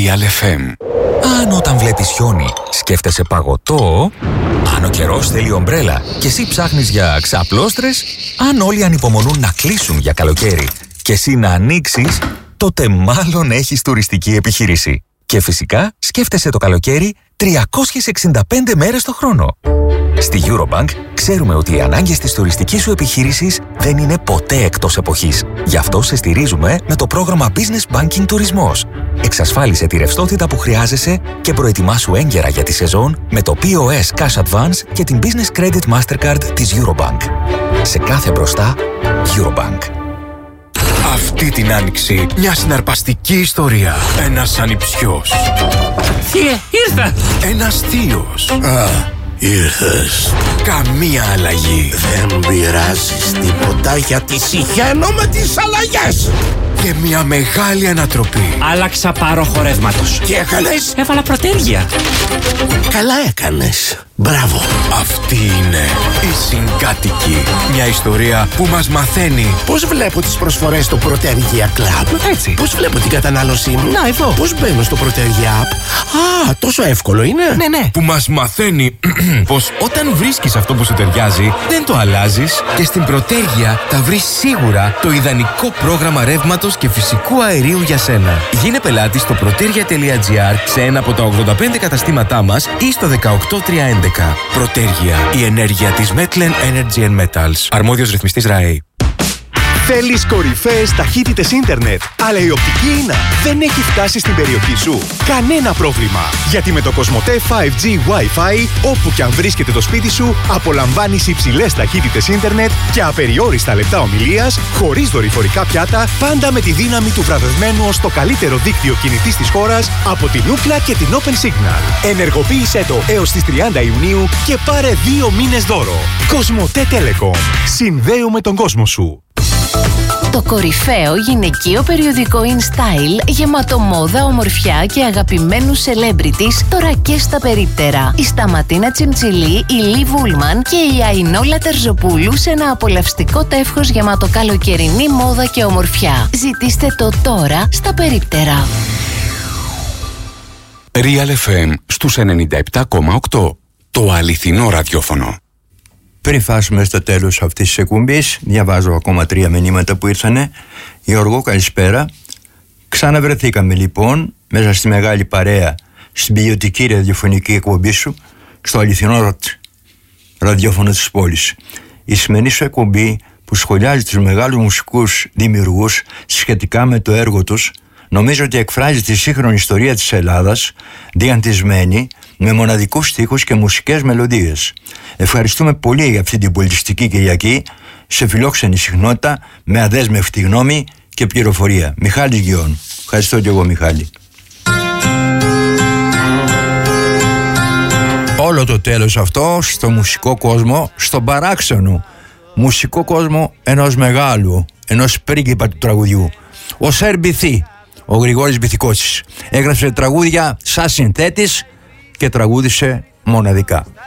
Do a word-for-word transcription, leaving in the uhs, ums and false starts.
Real εφ εμ. Αν όταν βλέπεις χιόνι σκέφτεσαι παγωτό, αν ο καιρός θέλει ομπρέλα και εσύ ψάχνεις για ξαπλώστρες, αν όλοι ανυπομονούν να κλείσουν για καλοκαίρι και εσύ να ανοίξεις, τότε μάλλον έχεις τουριστική επιχείρηση. Και φυσικά σκέφτεσαι το καλοκαίρι τριακόσιες εξήντα πέντε μέρες το χρόνο. Στη Eurobank ξέρουμε ότι οι ανάγκες της τουριστικής σου επιχείρησης δεν είναι ποτέ εκτός εποχής. Γι' αυτό σε στηρίζουμε με το πρόγραμμα Business Banking Τουρισμός. Εξασφάλισε τη ρευστότητα που χρειάζεσαι και προετοιμάσου έγκαιρα για τη σεζόν με το πι ο ες Cash Advance και την Business Credit Mastercard της Eurobank. Σε κάθε μπροστά, Eurobank. Αυτή την άνοιξη μια συναρπαστική ιστορία. Ένας ανιψιός. Θείε, ήρθα! Ένας θείος. Α, ήρθες. Καμία αλλαγή. Δεν πειράζεις τίποτα γιατί συχαίνω με τις αλλαγές. Και μια μεγάλη ανατροπή. Άλλαξα πάροχο ρεύματος. Τι έκανες? Έβαλα προτέρια. Καλά έκανες. Μπράβο. Αυτή είναι η Συγκάτοικη. Μια ιστορία που μας μαθαίνει Πώς βλέπω τις προσφορές στο Protergia Club. έτσι. Πώς βλέπω την κατανάλωσή μου. Να, εδώ. Πώς μπαίνω στο Protergia App. Α, τόσο εύκολο είναι. Ναι, ναι. Που μας μαθαίνει πως όταν βρίσκεις αυτό που σου ταιριάζει, δεν το αλλάζεις και στην Protergia θα βρεις σίγουρα το ιδανικό πρόγραμμα ρεύματος και φυσικού αερίου για σένα. Γίνε πελάτη στο protergia τελεία τζι άρ σε ένα από τα ογδόντα πέντε καταστήματά μας ή στο δεκαοκτώ τριακόσια έντεκα. Protergia, η ενέργεια της Metlen Energy and Metals. Αρμόδιος ρυθμιστής ΡΑΕ. Θέλεις κορυφαίες ταχύτητες ίντερνετ, αλλά η οπτική ίνα δεν έχει φτάσει στην περιοχή σου? Κανένα πρόβλημα, γιατί με το Κοσμοτέ φάιβ τζι Wi-Fi, όπου και αν βρίσκεται το σπίτι σου, απολαμβάνεις υψηλές ταχύτητες ίντερνετ και απεριόριστα λεπτά ομιλίας, χωρίς δορυφορικά πιάτα, πάντα με τη δύναμη του βραβευμένου ως το καλύτερο δίκτυο κινητής της χώρας από την Ookla και την Open Signal. Ενεργοποίησέ το έως τις τριάντα Ιουνίου και πάρε δύο μήνες δώρο. Κοσμοτέ Telecom. Συνδέουμε τον κόσμο σου. Το κορυφαίο γυναικείο περιοδικό InStyle, γεμάτο μόδα, ομορφιά και αγαπημένους celebrities, τώρα και στα περίπτερα. Η Σταματίνα Τσιμτσιλή, η Λι Βούλμαν και η Αϊνόλα Τερζοπούλου σε ένα απολαυστικό τεύχος γεμάτο καλοκαιρινή μόδα και ομορφιά. Ζητήστε το τώρα στα περίπτερα. Real εφ εμ στους ενενήντα επτά κόμμα οκτώ. Το αληθινό ραδιόφωνο. Πριν φτάσουμε στο τέλος αυτής της εκπομπής, διαβάζω ακόμα τρία μηνύματα που ήρθανε. Γιώργο, καλησπέρα. Ξαναβρεθήκαμε λοιπόν μέσα στη μεγάλη παρέα, στην ποιοτική ραδιοφωνική εκπομπή σου, στο αληθινό ραδιόφωνο της πόλης. Η σημερινή σου εκπομπή που σχολιάζει τους μεγάλους μουσικούς δημιουργούς σχετικά με το έργο τους, νομίζω ότι εκφράζει τη σύγχρονη ιστορία της Ελλάδας, διαντισμένη με μοναδικούς στίχους και μουσικές μελωδίες. Ευχαριστούμε πολύ για αυτή την πολιτιστική Κυριακή σε φιλόξενη συχνότητα, με αδέσμευτη γνώμη και πληροφορία. Μιχάλης Γιών. Ευχαριστώ και εγώ, Μιχάλη. Όλο το τέλος αυτό στο μουσικό κόσμο, στον παράξενο μουσικό κόσμο ενός μεγάλου, ενός πρίγκιπα του τραγουδιού, ο Σερ Μπιθή, ο Γρηγόρης Μπιθικότσης. Έγραψε τραγούδια σαν συνθέτης και τραγούδισε μοναδικά.